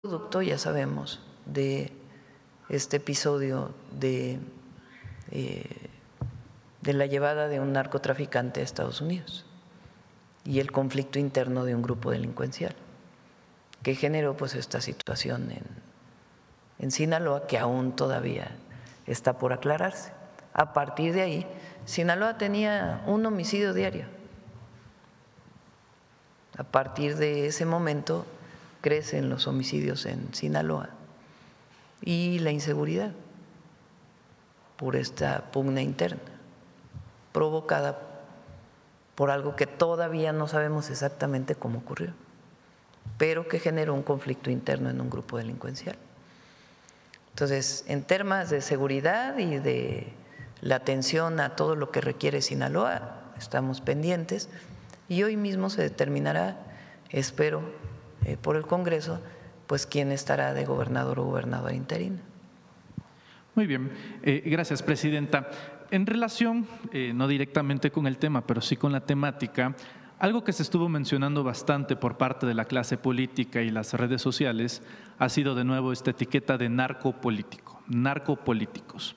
producto, ya sabemos, de este episodio de la llevada de un narcotraficante a Estados Unidos y el conflicto interno de un grupo delincuencial que generó pues esta situación en Sinaloa, que aún todavía está por aclararse. A partir de ahí, Sinaloa tenía un homicidio diario. A partir de ese momento crecen los homicidios en Sinaloa y la inseguridad por esta pugna interna provocada por algo que todavía no sabemos exactamente cómo ocurrió, pero que generó un conflicto interno en un grupo delincuencial. Entonces, en temas de seguridad y de la atención a todo lo que requiere Sinaloa, estamos pendientes y hoy mismo se determinará, espero, por el Congreso, pues quién estará de gobernador o gobernadora interina. Muy bien, gracias, presidenta. En relación, no directamente con el tema, pero sí con la temática, algo que se estuvo mencionando bastante por parte de la clase política y las redes sociales ha sido de nuevo esta etiqueta de narcopolítico, narcopolíticos.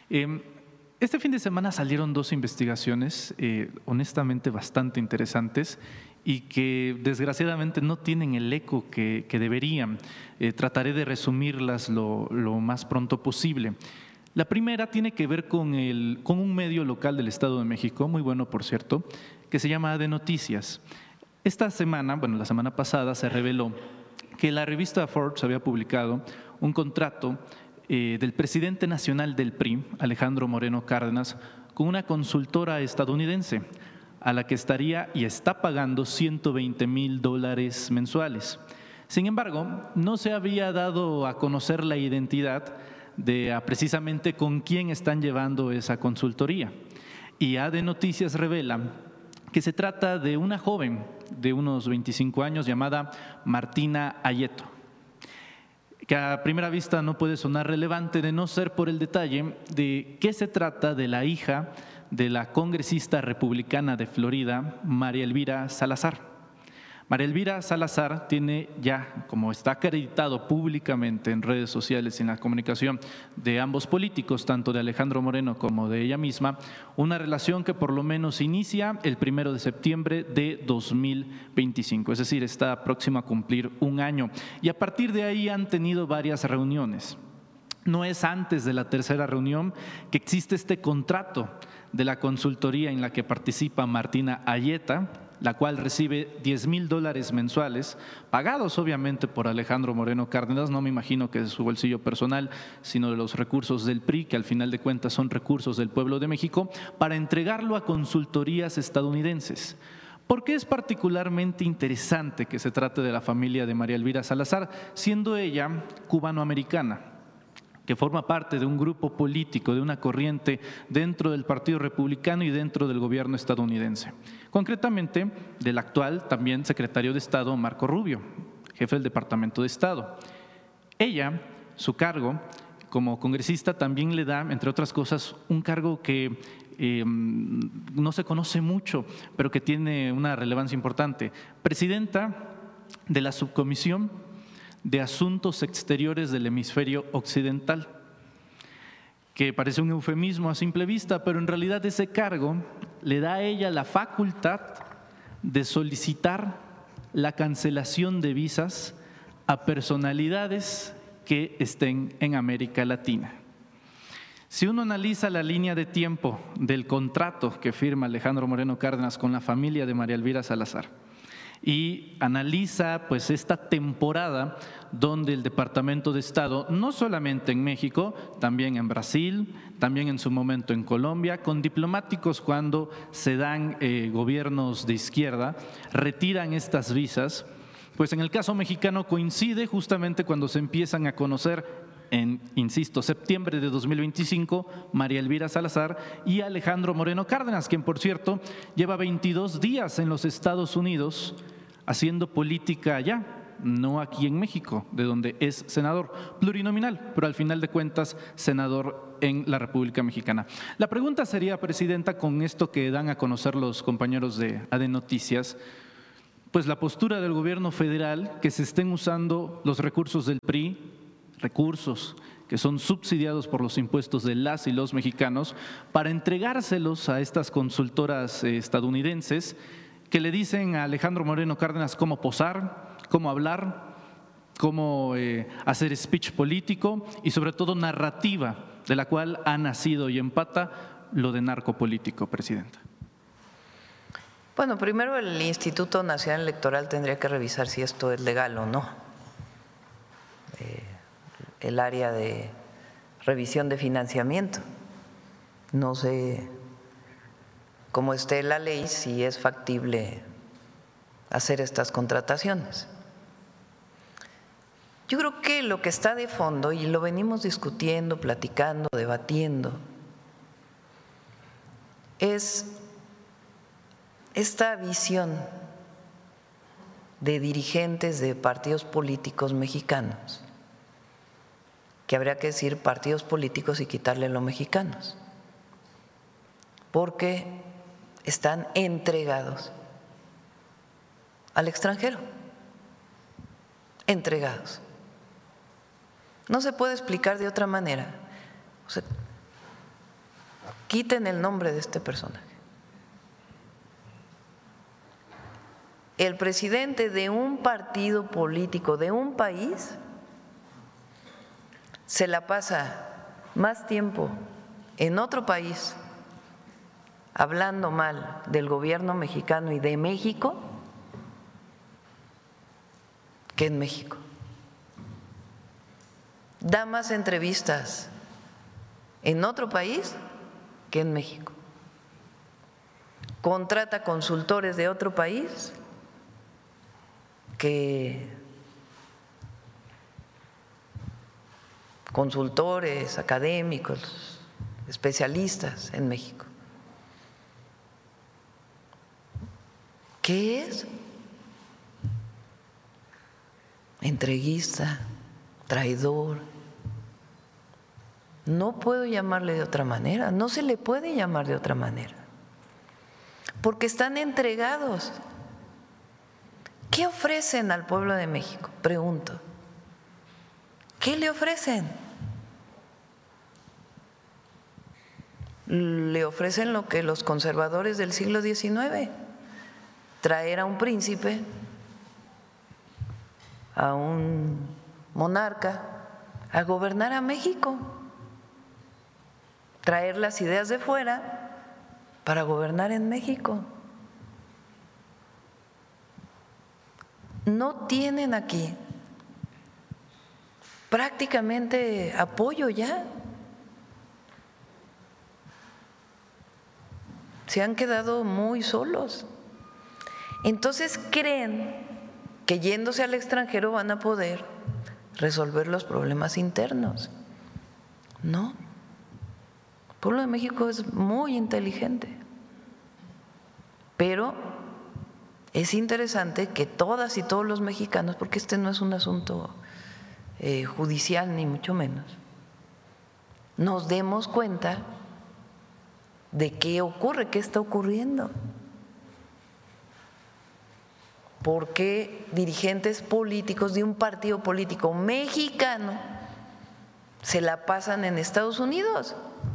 Este fin de semana salieron dos investigaciones honestamente bastante interesantes y que desgraciadamente no tienen el eco que deberían. Trataré de resumirlas lo más pronto posible. La primera tiene que ver con un medio local del Estado de México, muy bueno por cierto, que se llama AD Noticias. Esta semana, bueno, la semana pasada se reveló que la revista Forbes había publicado un contrato del presidente nacional del PRI, Alejandro Moreno Cárdenas, con una consultora estadounidense a la que estaría y está pagando $120,000 mensuales. Sin embargo, no se había dado a conocer la identidad de precisamente con quién están llevando esa consultoría. Y AD Noticias revela que se trata de una joven de unos 25 años llamada Martina Ayeto, que a primera vista no puede sonar relevante de no ser por el detalle de que se trata de la hija de la congresista republicana de Florida, María Elvira Salazar. María Elvira Salazar tiene ya, como está acreditado públicamente en redes sociales y en la comunicación de ambos políticos, tanto de Alejandro Moreno como de ella misma, una relación que por lo menos inicia el 1 de septiembre de 2025, es decir, está próximo a cumplir un año. Y a partir de ahí han tenido varias reuniones. No es antes de la tercera reunión que existe este contrato de la consultoría en la que participa Martina Ayeta, la cual recibe $10,000 mensuales, pagados obviamente por Alejandro Moreno Cárdenas, no me imagino que de su bolsillo personal, sino de los recursos del PRI, que al final de cuentas son recursos del pueblo de México, para entregarlo a consultorías estadounidenses. ¿Por qué es particularmente interesante que se trate de la familia de María Elvira Salazar, siendo ella cubanoamericana, que forma parte de un grupo político, de una corriente dentro del Partido Republicano y dentro del gobierno estadounidense? Concretamente, del actual también secretario de Estado, Marco Rubio, jefe del Departamento de Estado. Ella, su cargo como congresista también le da, entre otras cosas, un cargo que no se conoce mucho, pero que tiene una relevancia importante. Presidenta de la Subcomisión de Asuntos Exteriores del Hemisferio Occidental, que parece un eufemismo a simple vista, pero en realidad ese cargo le da a ella la facultad de solicitar la cancelación de visas a personalidades que estén en América Latina. Si uno analiza la línea de tiempo del contrato que firma Alejandro Moreno Cárdenas con la familia de María Elvira Salazar y analiza pues esta temporada donde el Departamento de Estado, no solamente en México, también en Brasil, también en su momento en Colombia, con diplomáticos cuando se dan gobiernos de izquierda, retiran estas visas, pues en el caso mexicano coincide justamente cuando se empiezan a conocer en, insisto, septiembre de 2025, María Elvira Salazar y Alejandro Moreno Cárdenas, quien por cierto lleva 22 días en los Estados Unidos haciendo política allá, no aquí en México, de donde es senador plurinominal, pero al final de cuentas senador en la República Mexicana. La pregunta sería, presidenta, con esto que dan a conocer los compañeros de AD Noticias, pues la postura del gobierno federal que se estén usando los recursos del PRI, recursos que son subsidiados por los impuestos de las y los mexicanos, para entregárselos a estas consultoras estadounidenses que le dicen a Alejandro Moreno Cárdenas cómo posar, cómo hablar, cómo hacer speech político y sobre todo narrativa, de la cual ha nacido y empata lo de narcopolítico, presidenta. Bueno, primero el Instituto Nacional Electoral tendría que revisar si esto es legal o no. El área de revisión de financiamiento. No sé cómo esté la ley, si es factible hacer estas contrataciones. Yo creo que lo que está de fondo, y lo venimos discutiendo, platicando, debatiendo, es esta visión de dirigentes de partidos políticos mexicanos, que habría que decir partidos políticos y quitarle los mexicanos, porque están entregados al extranjero, entregados. No se puede explicar de otra manera. O sea, quiten el nombre de este personaje. El presidente de un partido político de un país se la pasa más tiempo en otro país hablando mal del gobierno mexicano y de México que en México. Da más entrevistas en otro país que en México. Contrata consultores de otro país que consultores, académicos, especialistas en México. ¿Qué es? Entreguista, traidor. No puedo llamarle de otra manera, no se le puede llamar de otra manera, porque están entregados. ¿Qué ofrecen al pueblo de México? Pregunto. ¿Qué le ofrecen? Le ofrecen lo que los conservadores del siglo XIX, traer a un príncipe, a un monarca, a gobernar a México, traer las ideas de fuera para gobernar en México. No tienen aquí prácticamente apoyo ya. Se han quedado muy solos. Entonces creen que yéndose al extranjero van a poder resolver los problemas internos. No. El pueblo de México es muy inteligente, pero es interesante que todas y todos los mexicanos, porque este no es un asunto judicial ni mucho menos, nos demos cuenta de qué ocurre, qué está ocurriendo. ¿Por qué dirigentes políticos de un partido político mexicano se la pasan en Estados Unidos?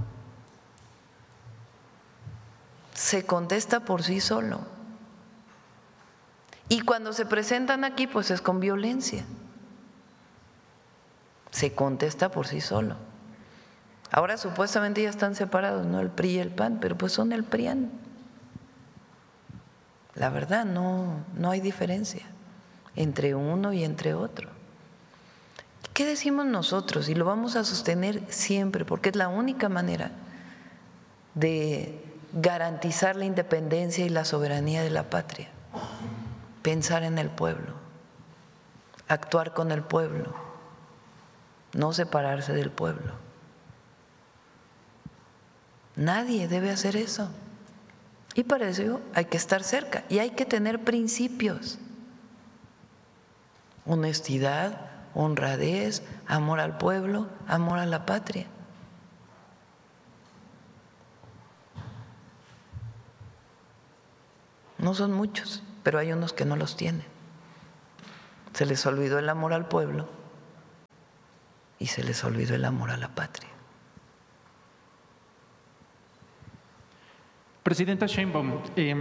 Se contesta por sí solo. Y cuando se presentan aquí, pues es con violencia. Se contesta por sí solo. Ahora supuestamente ya están separados, ¿no? El PRI y el PAN, pero pues son el PRIAN. La verdad, no hay diferencia entre uno y entre otro. ¿Qué decimos nosotros? Y lo vamos a sostener siempre, porque es la única manera de garantizar la independencia y la soberanía de la patria. Pensar en el pueblo, actuar con el pueblo, no separarse del pueblo. Nadie debe hacer eso. Y para eso hay que estar cerca y hay que tener principios: honestidad, honradez, amor al pueblo, amor a la patria. No son muchos, pero hay unos que no los tienen. Se les olvidó el amor al pueblo y se les olvidó el amor a la patria. Presidenta Sheinbaum,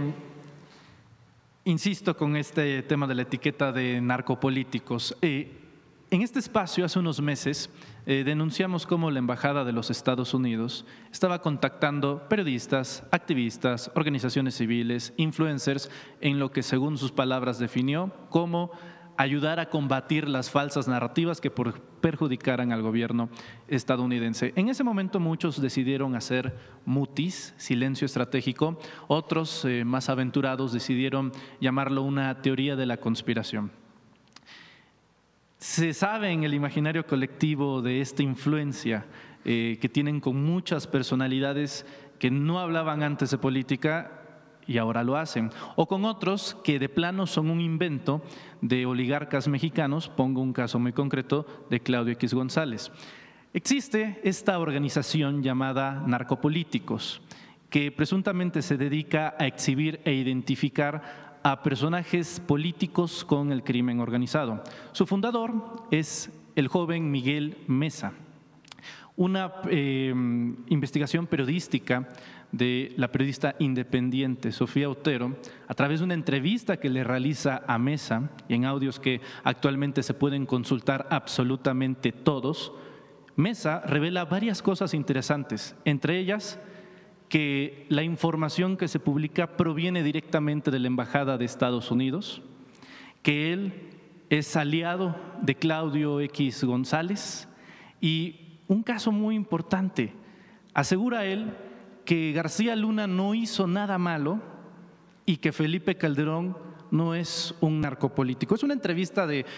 insisto con este tema de la etiqueta de narcopolíticos. En este espacio, hace unos meses, denunciamos cómo la Embajada de los Estados Unidos estaba contactando periodistas, activistas, organizaciones civiles, influencers, en lo que, según sus palabras, definió como ayudar a combatir las falsas narrativas que perjudicaran al gobierno estadounidense. En ese momento muchos decidieron hacer mutis, silencio estratégico, otros más aventurados decidieron llamarlo una teoría de la conspiración. Se sabe en el imaginario colectivo de esta influencia que tienen con muchas personalidades que no hablaban antes de política y ahora lo hacen, o con otros que de plano son un invento de oligarcas mexicanos. Pongo un caso muy concreto de Claudio X González. Existe esta organización llamada Narcopolíticos, que presuntamente se dedica a exhibir e identificar a personajes políticos con el crimen organizado. Su fundador es el joven Miguel Mesa. Una investigación periodística de la periodista independiente Sofía Otero, a través de una entrevista que le realiza a Mesa, y en audios que actualmente se pueden consultar absolutamente todos, Mesa revela varias cosas interesantes, entre ellas que la información que se publica proviene directamente de la Embajada de Estados Unidos, que él es aliado de Claudio X González, y un caso muy importante, asegura él que García Luna no hizo nada malo y que Felipe Calderón no es un narcopolítico. Es una entrevista de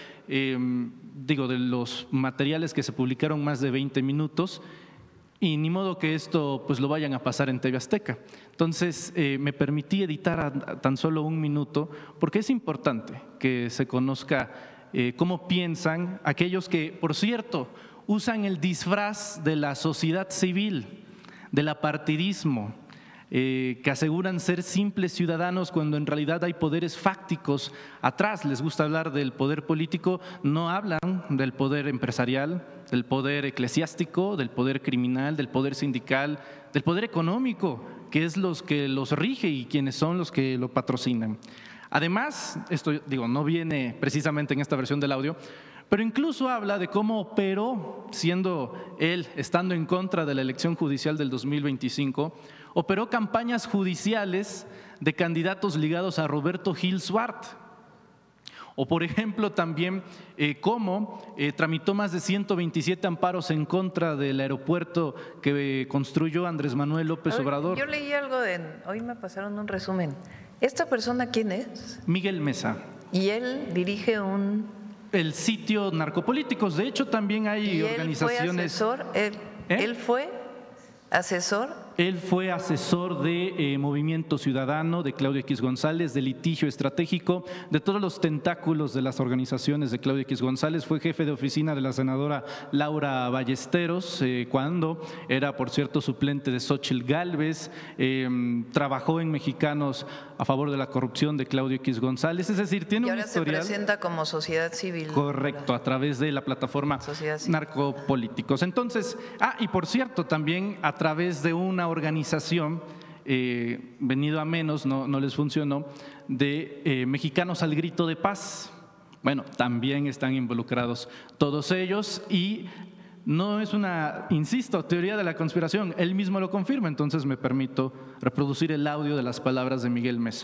los materiales que se publicaron más de 20 minutos y ni modo que esto pues lo vayan a pasar en TV Azteca. Entonces me permití editar a tan solo un minuto porque es importante que se conozca cómo piensan aquellos que, por cierto, usan el disfraz de la sociedad civil, del apartidismo, que aseguran ser simples ciudadanos cuando en realidad hay poderes fácticos atrás. Les gusta hablar del poder político, no hablan del poder empresarial, del poder eclesiástico, del poder criminal, del poder sindical, del poder económico, que es los que los rige y quienes son los que lo patrocinan. Además, esto no viene precisamente en esta versión del audio, pero incluso habla de cómo operó, siendo él, estando en contra de la elección judicial del 2025, operó campañas judiciales de candidatos ligados a Roberto Gil Suart. O, por ejemplo, también cómo tramitó más de 127 amparos en contra del aeropuerto que construyó Andrés Manuel López Obrador. Yo leí algo hoy me pasaron un resumen. ¿Esta persona quién es? Miguel Mesa. Y él dirige el sitio Narcopolíticos. De hecho, también hay organizaciones. ¿Él fue asesor? Él fue asesor de Movimiento Ciudadano, de Claudio X González, de litigio estratégico, de todos los tentáculos de las organizaciones de Claudio X González. Fue jefe de oficina de la senadora Laura Ballesteros, cuando era, por cierto, suplente de Xóchitl Gálvez. Trabajó en Mexicanos a favor de la corrupción de Claudio X González. Es decir, tiene un historial. Y ahora se presenta como sociedad civil. Correcto, a través de la plataforma Narcopolíticos. Entonces, y por cierto, también a través de una organización, venido a menos, no les funcionó, de Mexicanos al Grito de Paz. Bueno, también están involucrados todos ellos y no es una, insisto, teoría de la conspiración, él mismo lo confirma. Entonces me permito reproducir el audio de las palabras de Miguel Mesa.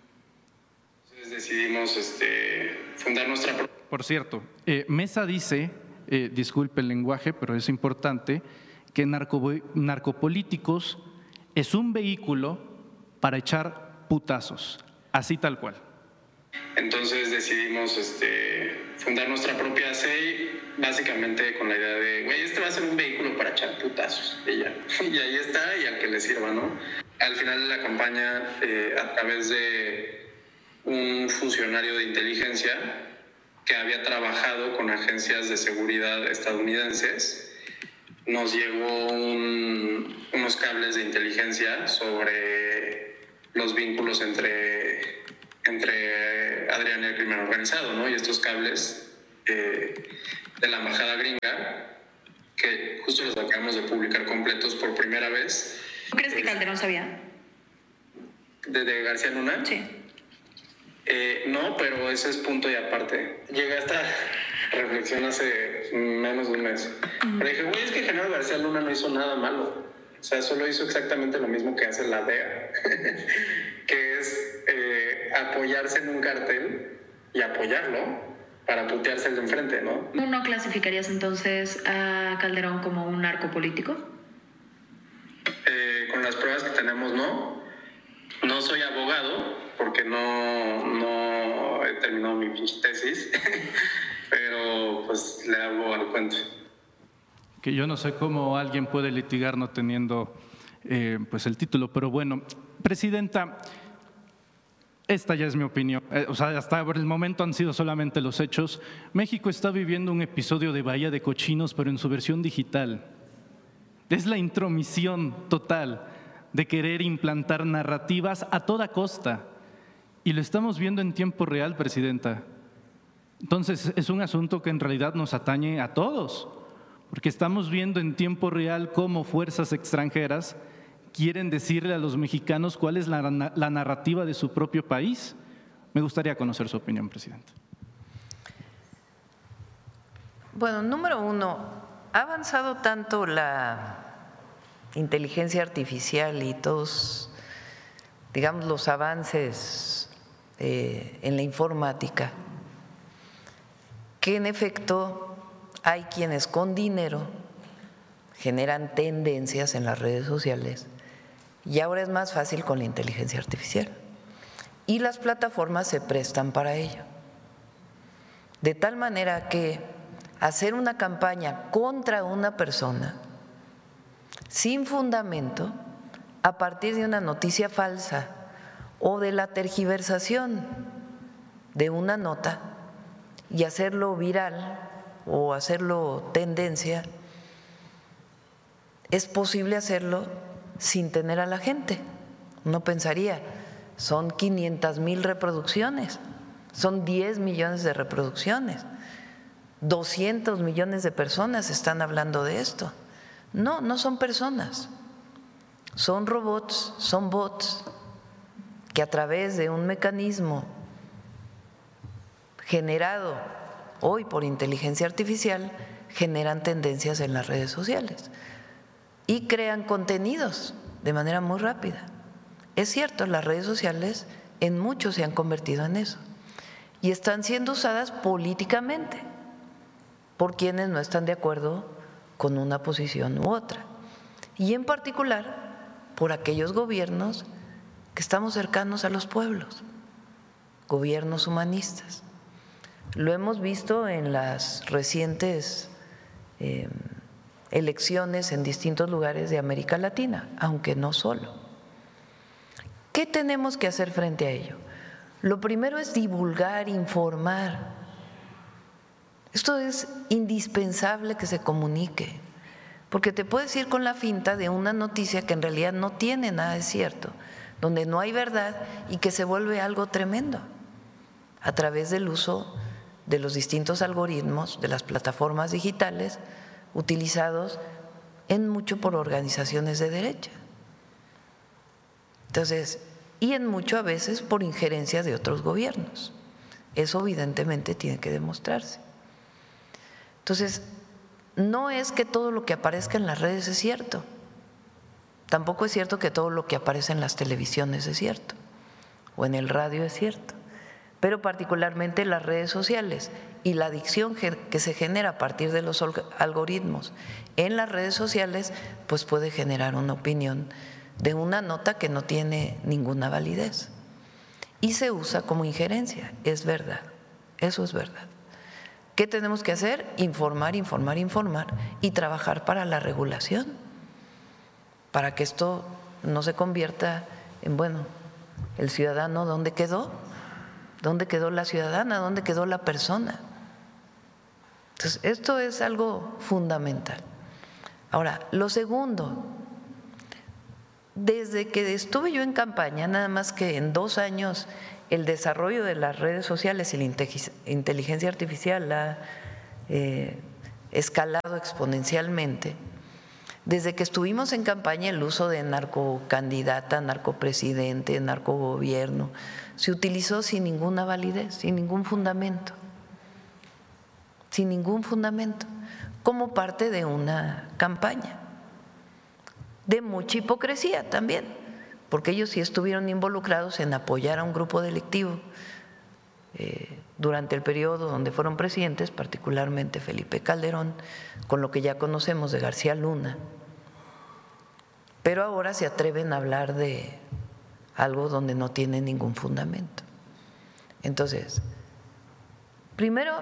Entonces decidimos fundar nuestra... Por cierto, Mesa dice, disculpe el lenguaje, pero es importante, que Narcopolíticos es un vehículo para echar putazos, así tal cual. Entonces decidimos fundar nuestra propia CEI, básicamente con la idea de, este va a ser un vehículo para echar putazos, y ahí está, y al que le sirva, ¿no? Al final de la campaña, a través de un funcionario de inteligencia que había trabajado con agencias de seguridad estadounidenses, nos llegó unos cables de inteligencia sobre los vínculos entre entre Adrián y el crimen organizado, ¿no? Y estos cables de la embajada gringa, que justo los acabamos de publicar completos por primera vez. ¿Tú crees que Calderón sabía? ¿De García Luna? Sí. No, pero ese es punto y aparte. Llegué a esta reflexión hace menos de un mes. Pero dije, güey, es que Genaro García Luna no hizo nada malo. O sea, solo hizo exactamente lo mismo que hace la DEA, que es apoyarse en un cartel y apoyarlo para putearse el de enfrente, ¿no? ¿Tú no clasificarías entonces a Calderón como un narcopolítico? Con las pruebas que tenemos, no. No soy abogado porque no he terminado mi pinche tesis, pero pues le hago al cuento. Que yo no sé cómo alguien puede litigar no teniendo pues el título, pero bueno, Presidenta, esta ya es mi opinión, o sea, hasta el momento han sido solamente los hechos. México está viviendo un episodio de Bahía de Cochinos, pero en su versión digital. Es la intromisión total de querer implantar narrativas a toda costa, y lo estamos viendo en tiempo real, Presidenta. Entonces, es un asunto que en realidad nos atañe a todos, porque estamos viendo en tiempo real cómo fuerzas extranjeras quieren decirle a los mexicanos cuál es la narrativa de su propio país. Me gustaría conocer su opinión, Presidenta. Bueno, número uno, ha avanzado tanto la inteligencia artificial y todos, digamos, los avances en la informática, que en efecto hay quienes con dinero generan tendencias en las redes sociales y ahora es más fácil con la inteligencia artificial y las plataformas se prestan para ello. De tal manera que hacer una campaña contra una persona sin fundamento a partir de una noticia falsa o de la tergiversación de una nota y hacerlo viral o hacerlo tendencia, es posible hacerlo sin tener a la gente. Uno pensaría, son 500,000 reproducciones, son 10 millones de reproducciones, 200 millones de personas están hablando de esto. No, no son personas, son robots, son bots que a través de un mecanismo generado hoy por inteligencia artificial generan tendencias en las redes sociales y crean contenidos de manera muy rápida. Es cierto, las redes sociales en muchos se han convertido en eso y están siendo usadas políticamente por quienes no están de acuerdo con una posición u otra, y en particular por aquellos gobiernos que estamos cercanos a los pueblos, gobiernos humanistas. Lo hemos visto en las recientes elecciones en distintos lugares de América Latina, aunque no solo. ¿Qué tenemos que hacer frente a ello? Lo primero es divulgar, informar. Esto es indispensable que se comunique, porque te puedes ir con la finta de una noticia que en realidad no tiene nada de cierto, donde no hay verdad y que se vuelve algo tremendo a través del uso de los distintos algoritmos de las plataformas digitales utilizados en mucho por organizaciones de derecha. Entonces, y en mucho a veces por injerencia de otros gobiernos. Eso evidentemente tiene que demostrarse. Entonces, no es que todo lo que aparezca en las redes es cierto. Tampoco es cierto que todo lo que aparece en las televisiones es cierto o en el radio es cierto. Pero particularmente las redes sociales y la adicción que se genera a partir de los algoritmos en las redes sociales, pues puede generar una opinión de una nota que no tiene ninguna validez y se usa como injerencia. Es verdad, eso es verdad. ¿Qué tenemos que hacer? Informar, informar, informar y trabajar para la regulación, para que esto no se convierta en, bueno, el ciudadano, ¿dónde quedó? ¿Dónde quedó la ciudadana? ¿Dónde quedó la persona? Entonces, esto es algo fundamental. Ahora, lo segundo, desde que estuve yo en campaña, nada más que en 2 años el desarrollo de las redes sociales y la inteligencia artificial ha escalado exponencialmente. Desde que estuvimos en campaña, el uso de narcocandidata, narcopresidente, narcogobierno, se utilizó sin ninguna validez, sin ningún fundamento, como parte de una campaña de mucha hipocresía también, porque ellos sí estuvieron involucrados en apoyar a un grupo delictivo durante el periodo donde fueron presidentes, particularmente Felipe Calderón, con lo que ya conocemos de García Luna, pero ahora se atreven a hablar de algo donde no tiene ningún fundamento. Entonces, primero,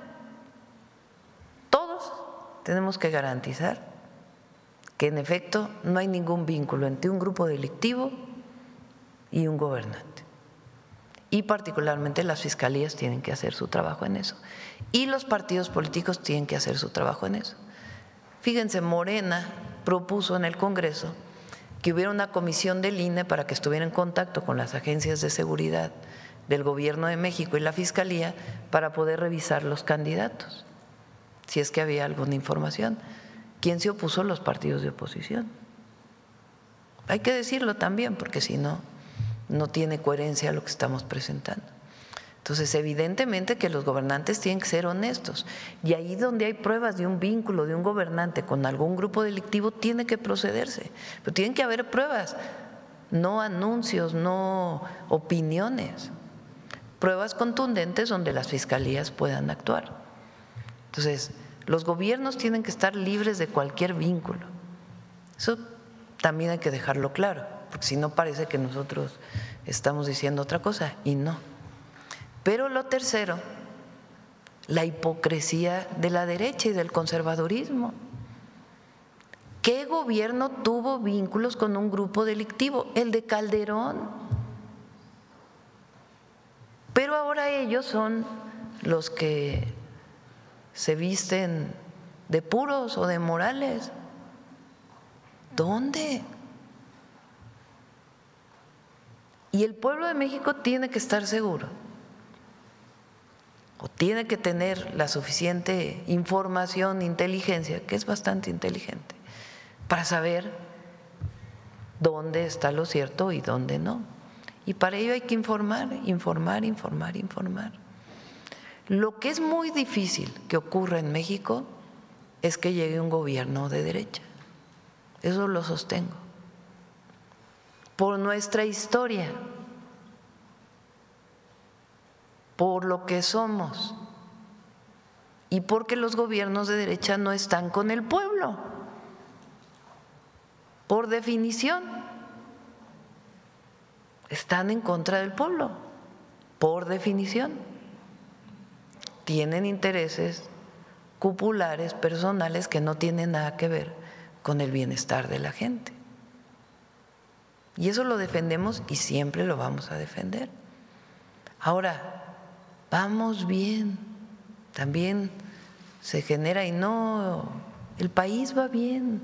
todos tenemos que garantizar que en efecto no hay ningún vínculo entre un grupo delictivo y un gobernante. Y particularmente las fiscalías tienen que hacer su trabajo en eso. Y los partidos políticos tienen que hacer su trabajo en eso. Fíjense, Morena propuso en el Congreso que hubiera una comisión del INE para que estuviera en contacto con las agencias de seguridad del Gobierno de México y la Fiscalía para poder revisar los candidatos, si es que había alguna información. ¿Quién se opuso? Los partidos de oposición. Hay que decirlo también, porque si no, no tiene coherencia lo que estamos presentando. Entonces, evidentemente que los gobernantes tienen que ser honestos, y ahí donde hay pruebas de un vínculo de un gobernante con algún grupo delictivo tiene que procederse, pero tienen que haber pruebas, no anuncios, no opiniones, pruebas contundentes donde las fiscalías puedan actuar. Entonces, los gobiernos tienen que estar libres de cualquier vínculo. Eso también hay que dejarlo claro, porque si no parece que nosotros estamos diciendo otra cosa, y no. Pero lo tercero, la hipocresía de la derecha y del conservadurismo. ¿Qué gobierno tuvo vínculos con un grupo delictivo? El de Calderón. Pero ahora ellos son los que se visten de puros o de morales. ¿Dónde? Y el pueblo de México tiene que estar seguro, o tiene que tener la suficiente información, inteligencia, que es bastante inteligente, para saber dónde está lo cierto y dónde no. Y para ello hay que informar. Lo que es muy difícil que ocurra en México es que llegue un gobierno de derecha. Eso lo sostengo. Por nuestra historia, por lo que somos y porque los gobiernos de derecha no están con el pueblo, por definición. Están en contra del pueblo, por definición. Tienen intereses cupulares, personales, que no tienen nada que ver con el bienestar de la gente. Y eso lo defendemos y siempre lo vamos a defender. Ahora, vamos bien, también se genera, y no, el país va bien,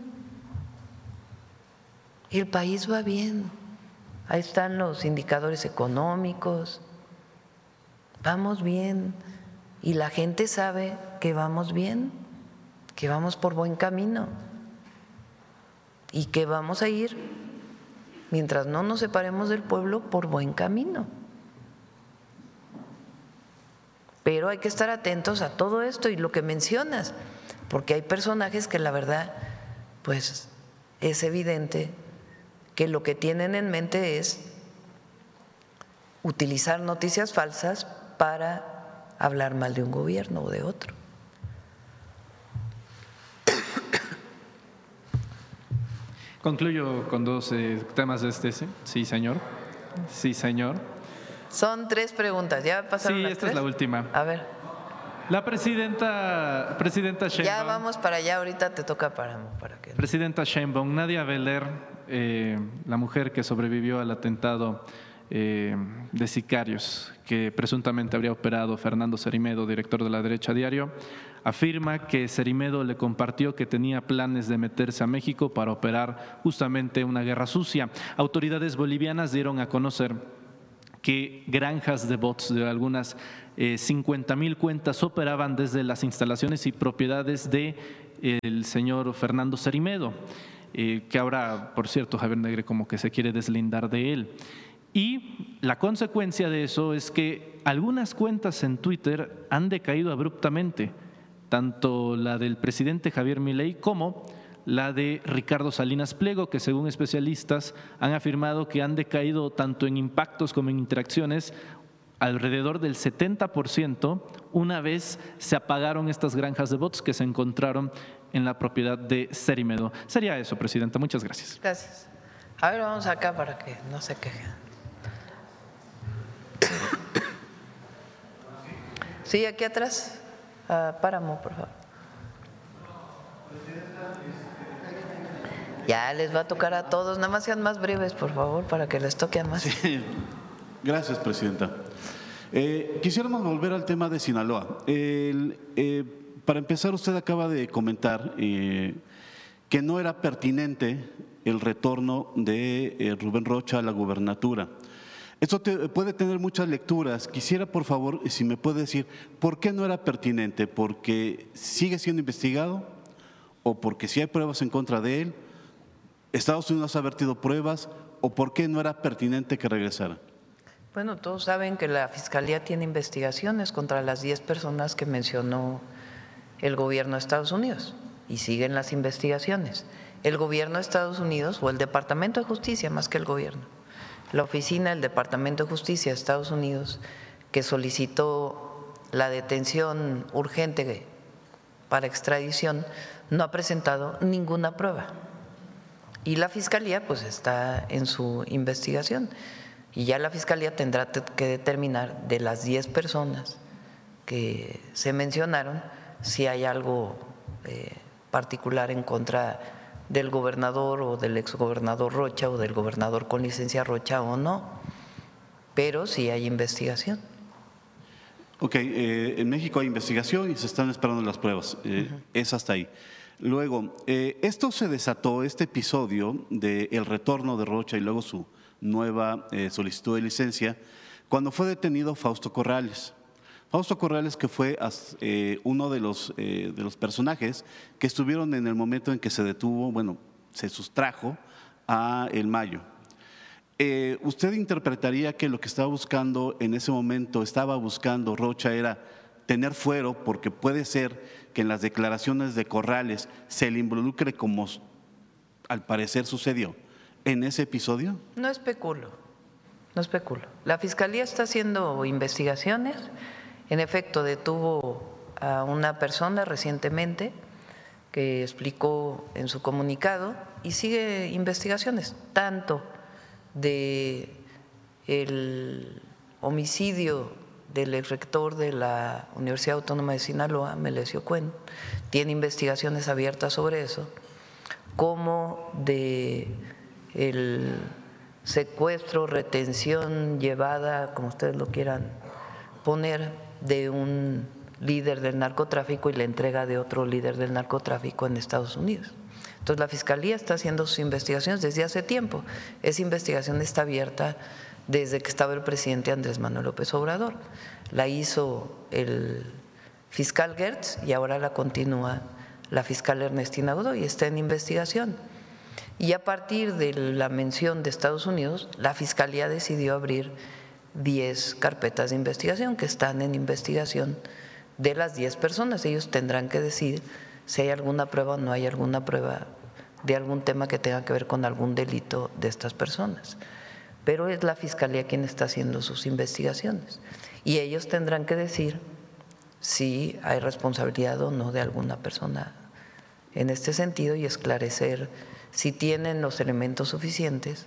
el país va bien. Ahí están los indicadores económicos, vamos bien, y la gente sabe que vamos bien, que vamos por buen camino y que vamos a ir, mientras no nos separemos del pueblo, por buen camino. Pero hay que estar atentos a todo esto y lo que mencionas, porque hay personajes que la verdad, pues es evidente que lo que tienen en mente es utilizar noticias falsas para hablar mal de un gobierno o de otro. Concluyo con dos temas de este. Sí, señor. Sí, señor. Son 3 preguntas, ¿ya pasaron Sí, las esta 3? es la última. A ver. La presidenta Sheinbaum. Ya vamos para allá, ahorita te toca para que… Presidenta Sheinbaum, Nadia Beler, la mujer que sobrevivió al atentado de sicarios que presuntamente habría operado Fernando Cerimedo, director de La Derecha Diario, afirma que Cerimedo le compartió que tenía planes de meterse a México para operar justamente una guerra sucia. Autoridades bolivianas dieron a conocer que granjas de bots de algunas 50,000 cuentas operaban desde las instalaciones y propiedades del señor Fernando Cerimedo, que ahora, por cierto, Javier Negre como que se quiere deslindar de él. Y la consecuencia de eso es que algunas cuentas en Twitter han decaído abruptamente, tanto la del presidente Javier Milei como la de Ricardo Salinas Pliego, que según especialistas han afirmado que han decaído tanto en impactos como en interacciones alrededor del 70% una vez se apagaron estas granjas de bots que se encontraron en la propiedad de Cerimedo. Sería eso, presidenta. Muchas gracias. Gracias. A ver, vamos acá para que no se quejen. Sí, aquí atrás. Páramo, por favor. Ya les va a tocar a todos. Nada más sean más breves, por favor, para que les toque a más. Sí. Gracias, presidenta. Quisiéramos volver al tema de Sinaloa. Para empezar, usted acaba de comentar que no era pertinente el retorno de Rubén Rocha a la gubernatura. Esto puede tener muchas lecturas. Quisiera, por favor, si me puede decir, ¿por qué no era pertinente? ¿Porque sigue siendo investigado? ¿O porque si hay pruebas en contra de él? ¿Estados Unidos ha vertido pruebas? ¿O por qué no era pertinente que regresara? Bueno, todos saben que la Fiscalía tiene investigaciones contra las 10 personas que mencionó el gobierno de Estados Unidos y siguen las investigaciones. El gobierno de Estados Unidos o el Departamento de Justicia, más que el gobierno, la oficina del Departamento de Justicia de Estados Unidos, que solicitó la detención urgente para extradición, no ha presentado ninguna prueba. Y la Fiscalía pues está en su investigación. Y ya la Fiscalía tendrá que determinar de las 10 personas que se mencionaron si hay algo particular en contra del gobernador o del exgobernador Rocha o del gobernador con licencia Rocha o no, pero sí hay investigación. Ok, en México hay investigación y se están esperando las pruebas, es hasta ahí. Luego, esto se desató, este episodio del retorno de Rocha y luego su nueva solicitud de licencia, cuando fue detenido Fausto Corrales. Fausto Corrales, que fue uno de los personajes que estuvieron en el momento en que se detuvo, bueno, se sustrajo a El Mayo. ¿Usted interpretaría que lo que estaba buscando en ese momento, estaba buscando Rocha, era tener fuero, porque puede ser que en las declaraciones de Corrales se le involucre como al parecer sucedió en ese episodio? No especulo, no especulo. La Fiscalía está haciendo investigaciones. En efecto, detuvo a una persona recientemente que explicó en su comunicado y sigue investigaciones, tanto de el homicidio del exrector de la Universidad Autónoma de Sinaloa, Melesio Cuen, tiene investigaciones abiertas sobre eso, como de el secuestro, retención, llevada, como ustedes lo quieran poner, de un líder del narcotráfico y la entrega de otro líder del narcotráfico en Estados Unidos. Entonces la Fiscalía está haciendo sus investigaciones desde hace tiempo. Esa investigación está abierta desde que estaba el presidente Andrés Manuel López Obrador. La hizo el fiscal Gertz y ahora la continúa la fiscal Ernestina Godoy, está en investigación. Y a partir de la mención de Estados Unidos, la Fiscalía decidió abrir 10 carpetas de investigación que están en investigación de las 10 personas. Ellos tendrán que decir si hay alguna prueba o no hay alguna prueba de algún tema que tenga que ver con algún delito de estas personas. Pero es la Fiscalía quien está haciendo sus investigaciones y ellos tendrán que decir si hay responsabilidad o no de alguna persona en este sentido y esclarecer si tienen los elementos suficientes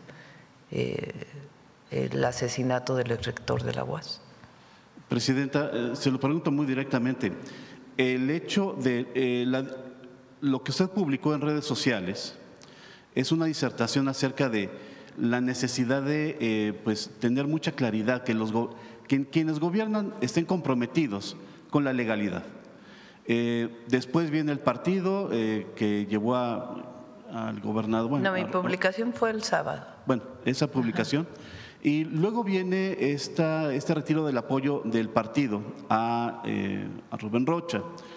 el asesinato del exrector de la UAS. Presidenta, se lo pregunto muy directamente. El hecho de lo que usted publicó en redes sociales es una disertación acerca de la necesidad de pues, tener mucha claridad, que quienes gobiernan estén comprometidos con la legalidad. Después viene el partido que llevó al gobernador. Bueno, no, mi publicación fue el sábado. Bueno, esa publicación. Y luego viene este retiro del apoyo del partido a Rubén Rocha.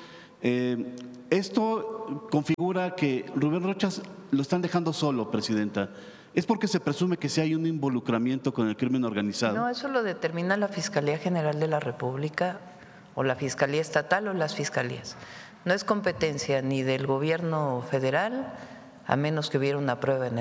Esto configura que Rubén Rocha lo están dejando solo, Presidenta. ¿Es porque se presume que sí hay un involucramiento con el crimen organizado? No, eso lo determina la Fiscalía General de la República o la Fiscalía Estatal o las fiscalías. No es competencia ni del gobierno federal, a menos que hubiera una prueba en